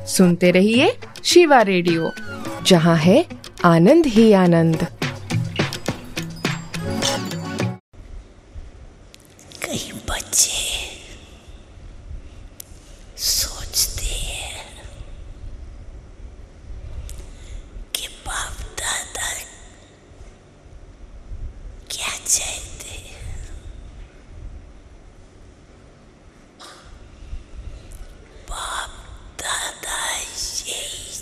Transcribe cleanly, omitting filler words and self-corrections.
सुनते रहिए शिवा रेडियो, जहाँ है आनंद ही आनंद। कहीं बच्चे